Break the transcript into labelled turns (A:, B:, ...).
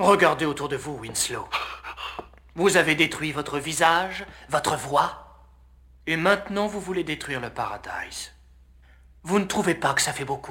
A: Regardez autour de vous, Winslow. Vous avez détruit votre visage, votre voix, et maintenant vous voulez détruire le Paradise. Vous ne trouvez pas que ça fait beaucoup ?